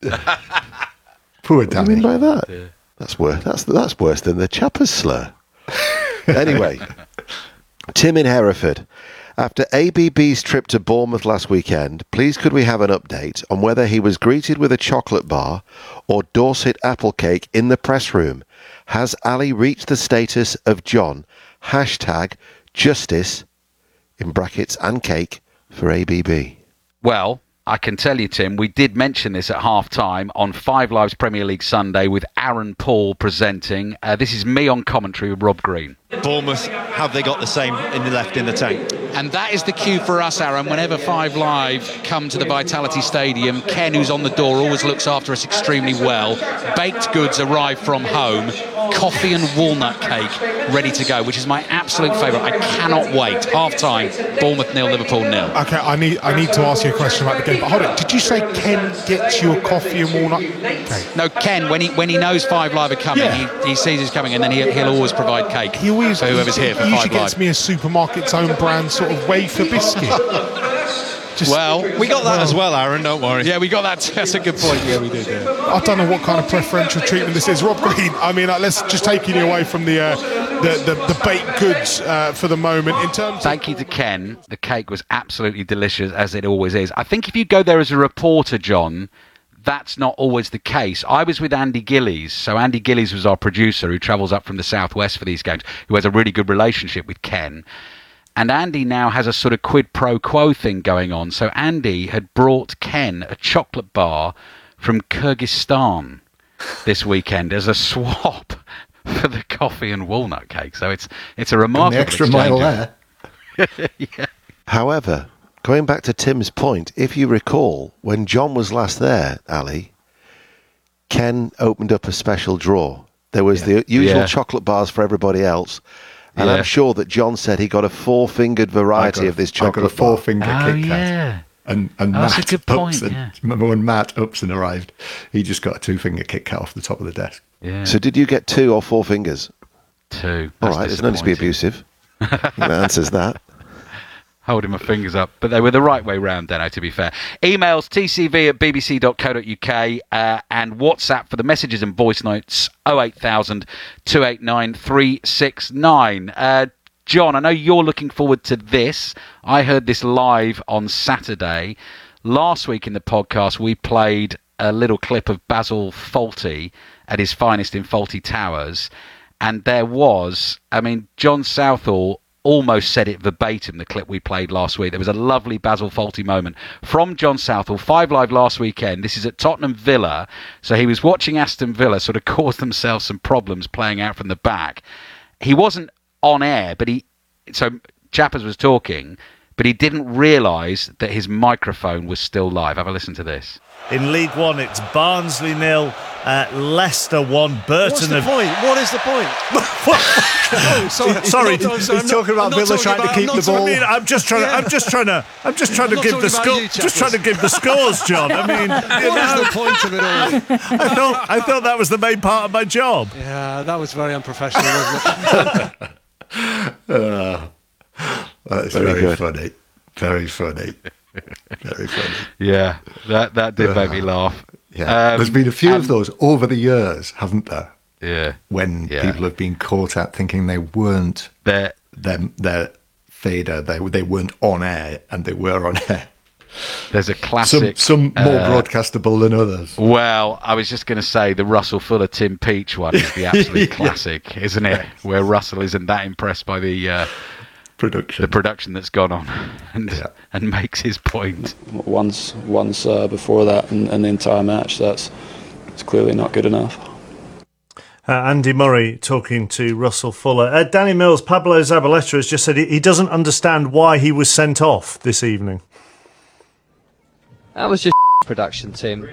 Poor What do Danny. you mean by that? Yeah. That's worse. That's that's worse than the Chappers slur. Anyway, Tim in Hereford. After A B B's trip to Bournemouth last weekend, please could we have an update on whether he was greeted with a chocolate bar or Dorset apple cake in the press room? Has Ali reached the status of John? Hashtag justice, in brackets, and cake for A B B. Well, I can tell you, Tim, we did mention this at half-time on Five Live's Premier League Sunday with Aaron Paul presenting. Uh, this is me on commentary with Rob Green. Bournemouth, have they got the same in the left in the tank? And that is the cue for us, Aaron. Whenever Five Live come to the Vitality Stadium, Ken, who's on the door, always looks after us extremely well. Baked goods arrive from home. Coffee and walnut cake ready to go, which is my absolute favourite. I cannot wait. Half-time, Bournemouth nil, Liverpool nil. Okay, I need I need to ask you a question about the game. But hold on, did you say Ken gets you a coffee and walnut cake? No, Ken, when he when he knows Five Live are coming, Yeah. he, he sees it's coming, and then he, he'll always provide cake He always for whoever's he, here for he Five usually Live. gets me a supermarket's own brand sort of wafer biscuit. Just, well, we got that well, as well, Aaron, don't worry. Yeah, we got that. That's a good point. Yeah, we did. Yeah. I don't know what kind of preferential treatment this is. Rob Green, I mean, uh, let's just taking you away from the uh, the, the, the baked goods uh, for the moment. In terms Thank you to Ken. The cake was absolutely delicious, as it always is. I think if you go there as a reporter, John, that's not always the case. I was with Andy Gillies. So Andy Gillies was our producer who travels up from the southwest for these games, who has a really good relationship with Ken. And Andy now has a sort of quid pro quo thing going on. So Andy had brought Ken a chocolate bar from Kyrgyzstan this weekend as a swap for the coffee and walnut cake. So it's it's a remarkable An extra mile there. Yeah. However, going back to Tim's point, if you recall, when John was last there, Ali, Ken opened up a special drawer. There was yeah. the usual yeah. chocolate bars for everybody else. And yeah. I'm sure that John said he got a four-fingered variety got, of this chocolate bar. I got a four-finger oh, Kit Kat. Yeah. And, and oh, Matt that's a good point, Upson, yeah. remember when Matt Upson arrived, he just got a two-finger Kit Kat off the top of the desk. Yeah. So did you get two or four fingers? Two. All right, there's no need to be abusive. That answers that. Holding my fingers up, but they were the right way round, Dano, to be fair. Emails, t c v at b b c dot co dot u k, uh, and WhatsApp for the messages and voice notes, oh eight thousand, two eight nine, three six nine. Uh, John, I know you're looking forward to this. I heard this live on Saturday. Last week in the podcast, we played a little clip of Basil Fawlty at his finest in Fawlty Towers, and there was, I mean, John Southall almost said it verbatim, the clip we played last week. There was a lovely Basil Fawlty moment from John Southall, Five Live last weekend. This is at Tottenham Villa. So he was watching Aston Villa sort of cause themselves some problems playing out from the back. He wasn't on air, but he, so Chappers was talking, but he didn't realise that his microphone was still live. Have a listen to this. In League One, it's Barnsley nil, uh, Leicester one, Burton... What's the of... point? What is the point? oh, sorry, sorry. Not, he's not, talking about Villa trying about, to keep the ball. I mean, I'm just trying. Yeah. To, I'm just trying to. I'm just trying to give the score. Just trying to give the scores, John. I mean, you what know, is the point of it all? I thought. I thought that was the main part of my job. Yeah, that was very unprofessional, wasn't it? uh, that's very, very funny. Very funny. Very funny. Yeah, that that did uh, make me laugh. Yeah, um, there's been a few of those over the years, haven't there? Yeah. When yeah. people have been caught out thinking they weren't their their their fader, they they weren't on air, and they were on air. There's a classic. Some, some more uh, broadcastable than others. Well, I was just going to say the Russell Fuller Tim Peach one is the absolute yeah. classic, isn't it? Where Russell isn't that impressed by the uh, production, the production that's gone on, and yeah. and makes his point. Once, once uh, before that, and, and the entire match, that's it's clearly not good enough. Uh, Andy Murray talking to Russell Fuller. Uh, Danny Mills, Pablo Zabaleta has just said he, he doesn't understand why he was sent off this evening. That was just production, Tim.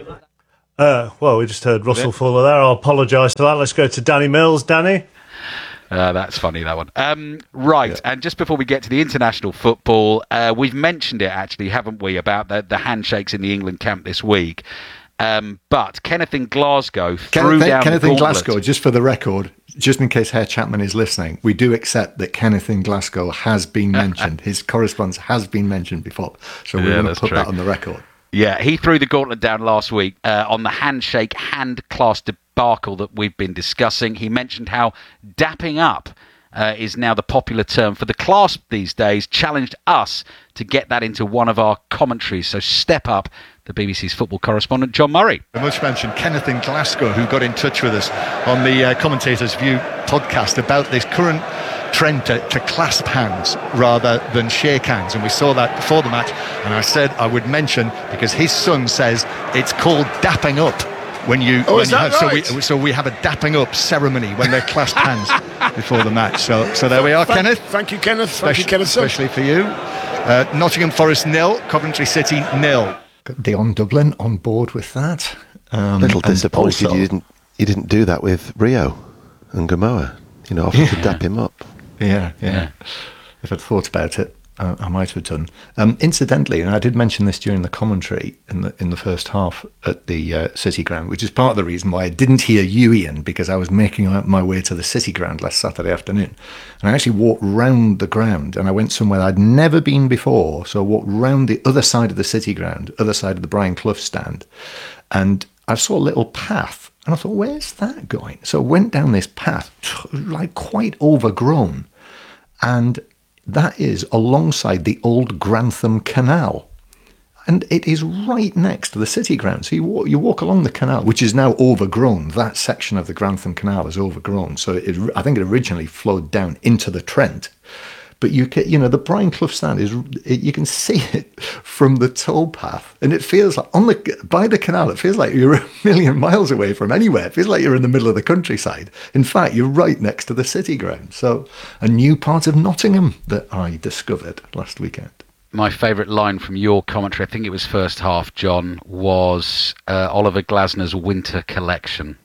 Uh, well, we just heard Russell Fuller there. I'll apologise for that. Let's go to Danny Mills. Danny? Uh, that's funny, that one. Um, right, yeah. And just before we get to the international football, uh, we've mentioned it actually, haven't we, about the, the handshakes in the England camp this week. Um, but Kenneth in Glasgow threw Kenneth, down Kenneth the in gauntlet. Glasgow, just for the record, just in case Herr Chapman is listening, we do accept that Kenneth in Glasgow has been mentioned. His correspondence has been mentioned before. So we're Yeah, going to that's put true. that on the record. Yeah, he threw the gauntlet down last week uh, on the handshake, hand clasp debacle that we've been discussing. He mentioned how dapping up uh, is now the popular term for the clasp these days, challenged us to get that into one of our commentaries. So step up, the B B C's football correspondent, John Murray. The much mentioned Kenneth in Glasgow, who got in touch with us on the uh, Commentators View podcast about this current trend to, to clasp hands rather than shake hands, and we saw that before the match, and I said I would mention, because his son says it's called dapping up when you, oh, when is you that have, right? so we so we have a dapping up ceremony when they clasp hands before the match. So so there we are, thank, Kenneth. Thank you, Kenneth. Thank Especially, you, Kenneth. especially for you. Uh, Nottingham Forest nil, Coventry City nil. Got Dion Dublin on board with that. Um, Little and disappointed also- you didn't you didn't do that with Rio and Gamoa. You know, offered to Yeah. dap him up. Yeah, yeah, Yeah. If I'd thought about it, uh, I might have done. Um, incidentally, and I did mention this during the commentary in the in the first half at the uh, City Ground, which is part of the reason why I didn't hear you, Ian, because I was making my way to the City Ground last Saturday afternoon. And I actually walked round the ground, and I went somewhere I'd never been before. So I walked round the other side of the City Ground, other side of the Brian Clough stand, and I saw a little path. And I thought, where's that going? So I went down this path, like quite overgrown. And that is alongside the old Grantham Canal. And it is right next to the City Ground. So you walk, you walk along the canal, which is now overgrown. That section of the Grantham Canal is overgrown. So it, I think it originally flowed down into the Trent. But you can, you know, the Brian Clough stand is, it, you can see it from the towpath, and it feels like on the by the canal. It feels like you're a million miles away from anywhere. It feels like you're in the middle of the countryside. In fact, you're right next to the City Ground. So a new part of Nottingham that I discovered last weekend. My favourite line from your commentary, I think it was first half, John, was uh, Oliver Glasner's winter collection.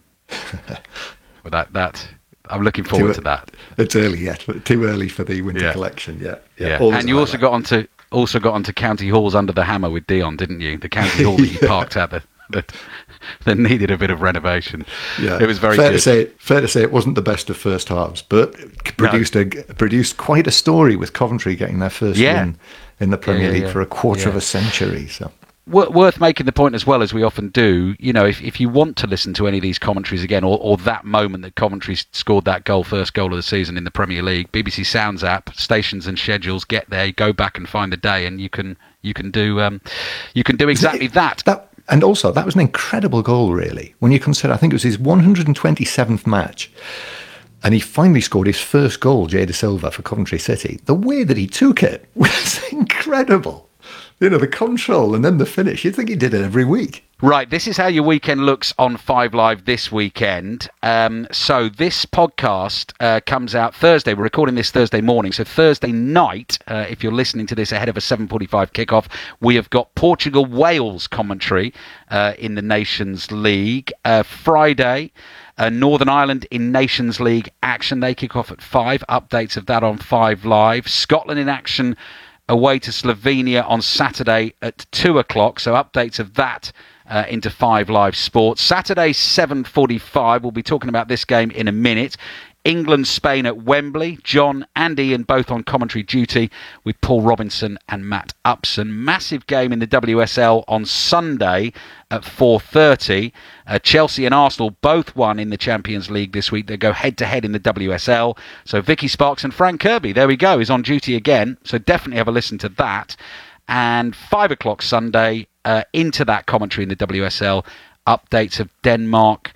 Well, that that. I'm looking forward Too- to that. It's early yet, but too early for the winter Yeah. collection. Yeah, Yeah, Always and you like also that. got onto also got onto County Hall's Under the Hammer with Dion, didn't you? The County Hall that you Yeah. parked at that that that needed a bit of renovation. Yeah, It was very fair good. to say. Fair to say, it wasn't the best of first halves, but produced a produced quite a story with Coventry getting their first Yeah. win in the Premier Yeah, yeah, League yeah. for a quarter of Yeah. a century. So. Wor- worth making the point as well, as we often do, you know, if, if you want to listen to any of these commentaries again, or, or that moment that Coventry scored that goal, first goal of the season in the Premier League, B B C Sounds app, stations and schedules, get there, go back and find the day, and you can you can do um, you can do exactly that. That and also that was an incredible goal, really. When you consider, I think it was his one hundred twenty-seventh match, and he finally scored his first goal, Jay De Silva, for Coventry City. The way that he took it was incredible. You know, the control and then the finish. You'd think he did it every week. Right, this is how your weekend looks on Five Live this weekend. Um, so this podcast uh, comes out Thursday. We're recording this Thursday morning. So Thursday night, uh, if you're listening to this ahead of a seven forty-five kickoff, we have got Portugal-Wales commentary uh, in the Nations League. Uh, Friday, uh, Northern Ireland in Nations League action. They kick off at five. Updates of that on Five Live. Scotland in action away to Slovenia on Saturday at two o'clock. So updates of that uh, into Five Live Sports. Saturday, seven forty-five. We'll be talking about this game in a minute. England, Spain at Wembley. John and Ian both on commentary duty with Paul Robinson and Matt Upson. Massive game in the W S L on Sunday at four thirty. Uh, Chelsea and Arsenal both won in the Champions League this week. They go head-to-head in the W S L. So Vicky Sparks and Frank Kirby, there we go, is on duty again. So definitely have a listen to that. And five o'clock Sunday, uh, into that commentary in the W S L, updates of Denmark,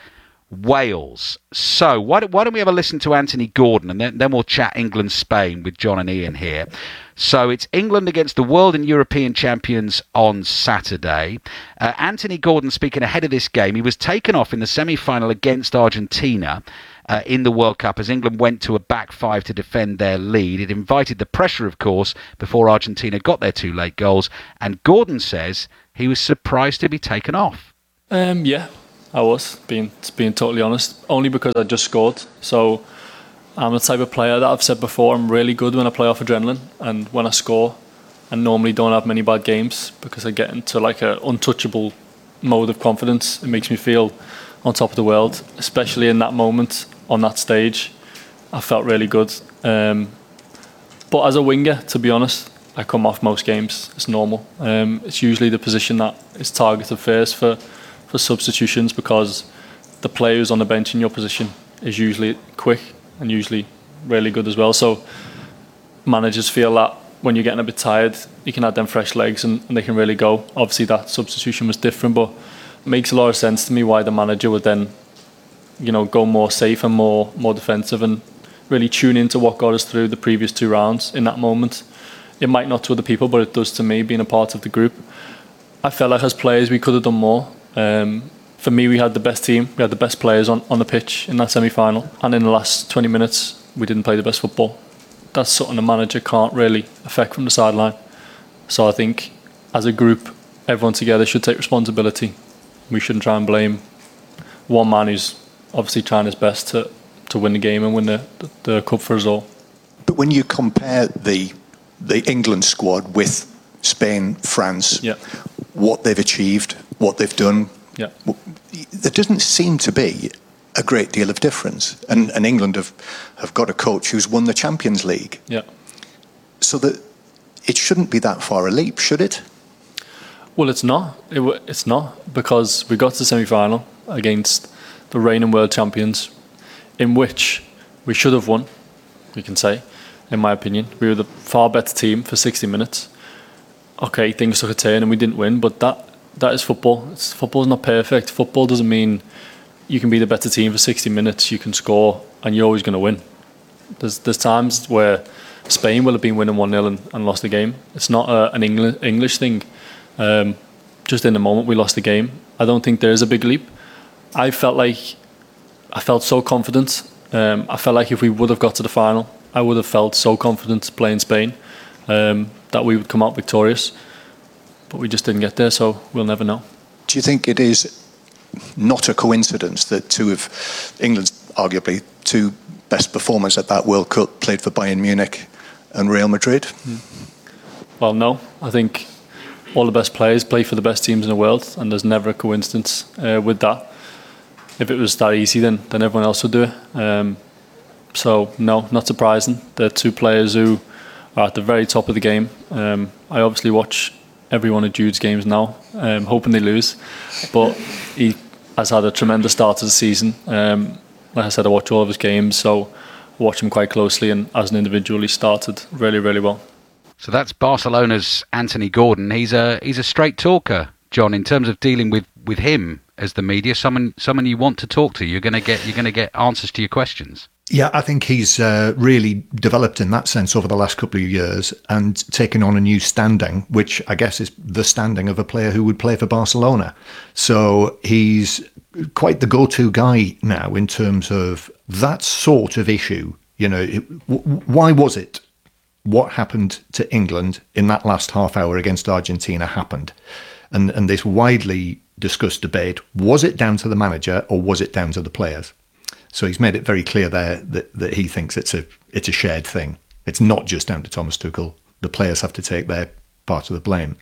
Wales. So why don't, why don't we have a listen to Anthony Gordon, and then, then we'll chat England-Spain with John and Ian here. So it's England against the world and European champions on Saturday. Uh, Anthony Gordon speaking ahead of this game. He was taken off in the semi-final against Argentina, uh, in the World Cup as England went to a back five to defend their lead. It invited the pressure, of course, before Argentina got their two late goals. And Gordon says he was surprised to be taken off. Um, yeah, I was, being, being totally honest, only because I just scored. So I'm the type of player that I've said before, I'm really good when I play off adrenaline, and when I score, I normally don't have many bad games because I get into like an untouchable mode of confidence. It makes me feel on top of the world, especially in that moment on that stage. I felt really good. Um, but as a winger, to be honest, I come off most games. It's normal. Um, it's usually the position that is targeted first for, for substitutions, because the player who's on the bench in your position is usually quick and usually really good as well. So managers feel that when you're getting a bit tired, you can add them fresh legs and, and they can really go. Obviously that substitution was different, but it makes a lot of sense to me why the manager would then, you know, go more safe and more more defensive and really tune into what got us through the previous two rounds in that moment. It might not to other people, but it does to me, being a part of the group. I felt like as players we could have done more. Um, for me, we had the best team, we had the best players on, on the pitch in that semi-final, and in the last twenty minutes we didn't play the best football. That's something a manager can't really affect from the sideline. So I think as a group, everyone together should take responsibility. We shouldn't try and blame one man who's obviously trying his best to, to win the game and win the, the, the cup for us all. But when you compare the the England squad with Spain, France, yeah. what they've achieved, what they've done, yeah. there doesn't seem to be a great deal of difference. And, and England have, have got a coach who's won the Champions League. Yeah. So that it shouldn't be that far a leap, should it? Well, it's not. It, it's not, because we got to the semi-final against the reigning world champions, in which we should have won, we can say, in my opinion. We were the far better team for sixty minutes. Okay, things took a turn and we didn't win, but that that is football. It's, football's not perfect. Football doesn't mean you can be the better team for sixty minutes, you can score, and you're always going to win. There's there's times where Spain will have been winning one nil and, and lost the game. It's not a, an English English thing. Um, just in the moment we lost the game. I don't think there is a big leap. I felt like I felt so confident. Um, I felt like if we would have got to the final, I would have felt so confident playing Spain um, that we would come out victorious. But we just didn't get there, so we'll never know. Do you think it is not a coincidence that two of England's arguably two best performers at that World Cup played for Bayern Munich and Real Madrid? Mm. Well, no. I think all the best players play for the best teams in the world, and there's never a coincidence uh, with that. If it was that easy, then, then everyone else would do it. Um, so, no, not surprising. They're two players who are at the very top of the game. Um, I obviously watch every one of Jude's games now, um, hoping they lose. But he has had a tremendous start to the season. Um, like I said, I watch all of his games, so I watch him quite closely, and as an individual, he started really, really well. So that's Barcelona's Anthony Gordon. He's a he's a straight talker, John, in terms of dealing with, with him as the media, someone someone you want to talk to. You're gonna get you're gonna get answers to your questions. Yeah, I think he's uh, really developed in that sense over the last couple of years and taken on a new standing, which I guess is the standing of a player who would play for Barcelona. So he's quite the go-to guy now in terms of that sort of issue. You know, it, w- why was it? What happened to England in that last half hour against Argentina happened. And, and this widely discussed debate, was it down to the manager or was it down to the players? So he's made it very clear there that, that he thinks it's a it's a shared thing. It's not just down to Thomas Tuchel. The players have to take their part of the blame.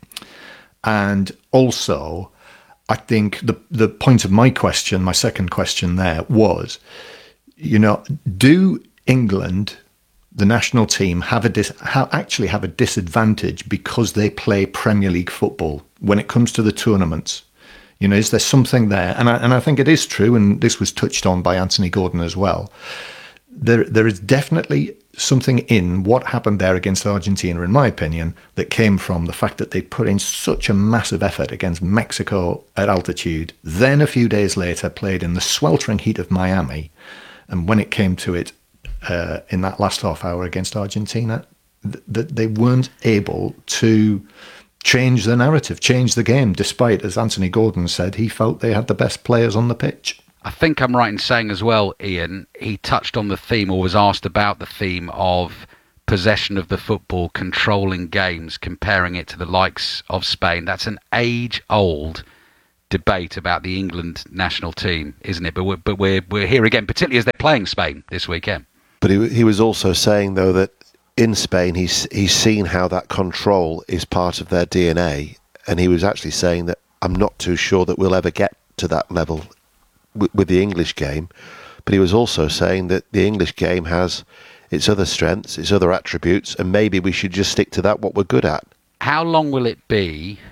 And also, I think the the point of my question, my second question there was, you know, do England, the national team, have a dis- ha- actually have a disadvantage because they play Premier League football when it comes to the tournaments? You know, is there something there? And I, and I think it is true, and this was touched on by Anthony Gordon as well. There, there is definitely something in what happened there against Argentina, in my opinion, that came from the fact that they put in such a massive effort against Mexico at altitude, then a few days later played in the sweltering heat of Miami. And when it came to it uh, in that last half hour against Argentina, th- that they weren't able to change the narrative, change the game, despite, as Anthony Gordon said, he felt they had the best players on the pitch. I think I'm right in saying as well, Ian, he touched on the theme or was asked about the theme of possession of the football, controlling games, comparing it to the likes of Spain. That's an age-old debate about the England national team, isn't it? But we're, but we're, we're here again, particularly as they're playing Spain this weekend. But he, he was also saying, though, that in Spain he's, he's seen how that control is part of their D N A. And he was actually saying that I'm not too sure that we'll ever get to that level w- with the English game. But he was also saying that the English game has its other strengths, its other attributes, and maybe we should just stick to that, what we're good at. How long will it be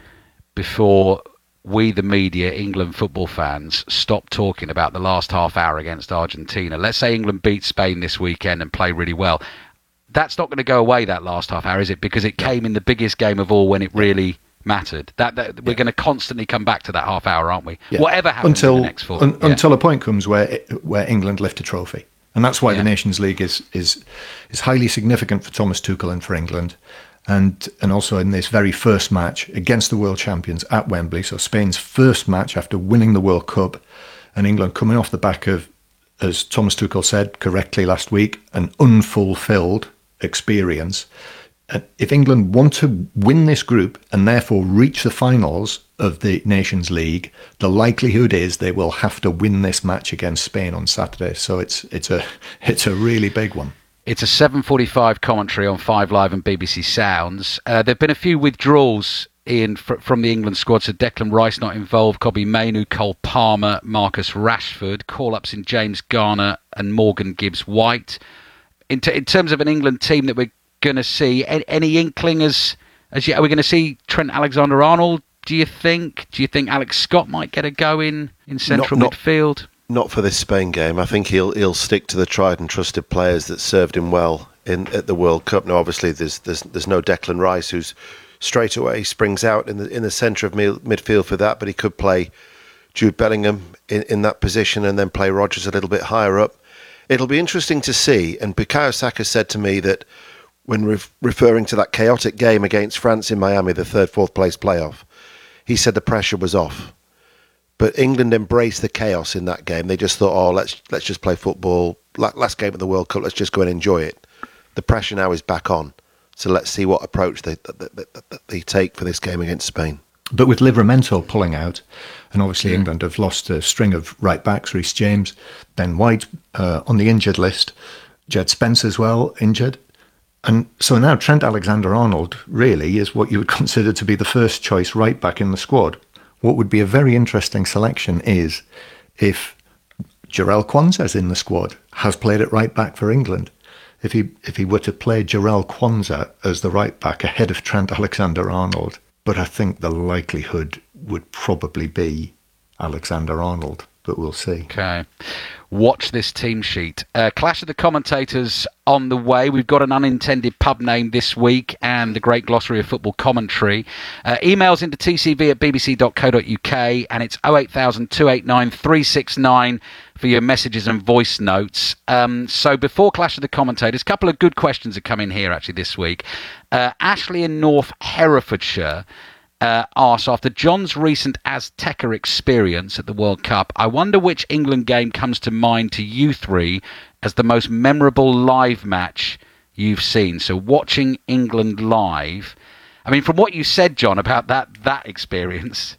before we, the media, England football fans, stop talking about the last half hour against Argentina? Let's say England beat Spain this weekend and play really well. That's not going to go away, that last half hour, is it? Because it came in the biggest game of all when it really mattered. That, that We're yeah. going to constantly come back to that half hour, aren't we? Yeah. Whatever happens until, in the next four. Un, yeah. Until a point comes where it, where England lift a trophy. And that's why yeah. the Nations League is, is is highly significant for Thomas Tuchel and for England. And and also in this very first match against the world champions at Wembley. So Spain's first match after winning the World Cup, and England coming off the back of, as Thomas Tuchel said correctly last week, an unfulfilled experience. And if England want to win this group and therefore reach the finals of the Nations League, the likelihood is they will have to win this match against Spain on Saturday. So it's it's a it's a really big one. It's a seven forty-five commentary on Five Live and B B C Sounds. Uh, there have been a few withdrawals in fr- from the England squad. So Declan Rice not involved, Kobbie Mainoo, Cole Palmer, Marcus Rashford. Call-ups in James Garner and Morgan Gibbs-White. In, t- in terms of an England team that we're going to see, any, any inkling as, as yet? Are we going to see Trent Alexander-Arnold, do you think? Do you think Alex Scott might get a go in, in central not, midfield? Not, not for this Spain game. I think he'll he'll stick to the tried and trusted players that served him well in at the World Cup. Now, obviously, there's there's there's no Declan Rice, who's straight away springs out in the in the centre of mid- midfield for that, but he could play Jude Bellingham in, in that position and then play Rodgers a little bit higher up. It'll be interesting to see. And Bukayo Saka said to me that when re- referring to that chaotic game against France in Miami, the third, fourth place playoff, he said the pressure was off. But England embraced the chaos in that game. They just thought, oh, let's let's just play football. Last game of the World Cup, let's just go and enjoy it. The pressure now is back on. So let's see what approach they, they, they, they take for this game against Spain. But with Livramento pulling out, and obviously mm. England have lost a string of right-backs, Reece James, Ben White uh, on the injured list, Jed Spence as well, injured. And so now Trent Alexander-Arnold really is what you would consider to be the first choice right back in the squad. What would be a very interesting selection is if Jarell Quansah in the squad, has played at right back for England. If he if he were to play Jarell Quansah as the right back ahead of Trent Alexander-Arnold, but I think the likelihood would probably be Alexander-Arnold, but we'll see. Okay. Watch this team sheet. Uh, Clash of the Commentators on the way. We've got an unintended pub name this week and the great glossary of football commentary. Uh, emails into t c v at b b c dot co dot u k and it's oh eight thousand, two eight nine, three six nine for your messages and voice notes. Um, so before Clash of the Commentators, a couple of good questions have come in here actually this week. Uh, Ashley in North Herefordshire Uh, asks, after John's recent Azteca experience at the World Cup, I wonder which England game comes to mind to you three as the most memorable live match you've seen. So watching England live, I mean, from what you said, John, about that that experience,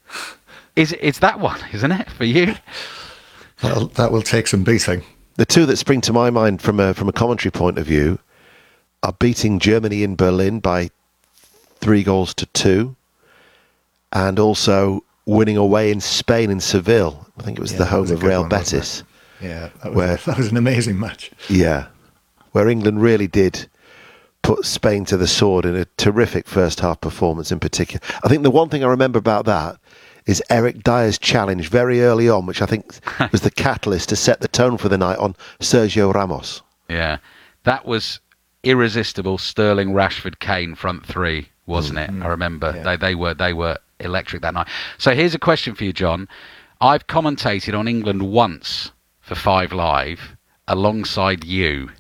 is it's that one, isn't it, for you? That'll, that will take some beating. The two that spring to my mind from a from a commentary point of view are beating Germany in Berlin by three goals to two. And also winning away in Spain in Seville. I think it was yeah, the home was of Real one, Betis. Yeah, that was, where, that was an amazing match. Yeah, where England really did put Spain to the sword in a terrific first half performance in particular. I think the one thing I remember about that is Eric Dyer's challenge very early on, which I think was the catalyst to set the tone for the night on Sergio Ramos. Yeah, that was irresistible. Sterling, Rashford, Kane front three, wasn't it? Mm-hmm. I remember yeah. they they were they were electric that night. So here's a question for you, John. I've commentated on England once for Five Live alongside you.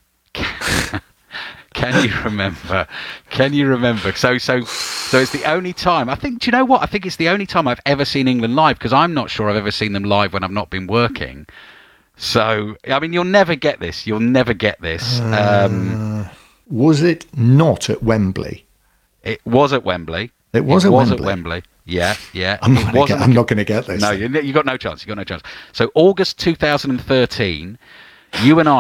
Can you remember? Can you remember? So so so it's the only time. I think. Do you know what? I think it's the only time I've ever seen England live, because I'm not sure I've ever seen them live when I've not been working. So, I mean, you'll never get this. You'll never get this. Uh, Um, was it not at Wembley? it was at Wembley. It was, it at, was Wembley. at Wembley. Yeah, yeah. I'm It not gonna wasn't get, I'm a- not going to get this. No, you you got no chance. You got no chance. So August two thousand thirteen, you and I